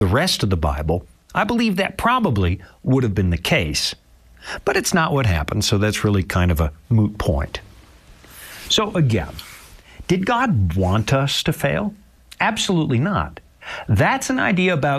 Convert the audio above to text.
the rest of the Bible, I believe that probably would have been the case. But it's not what happened, so that's really kind of a moot point. So again, did God want us to fail? Absolutely not. That's an idea about